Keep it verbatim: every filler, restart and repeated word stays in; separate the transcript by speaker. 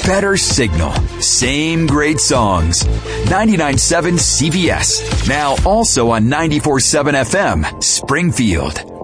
Speaker 1: better signal, same great songs. ninety-nine point seven C B S. Now also on ninety-four point seven F M, Springfield.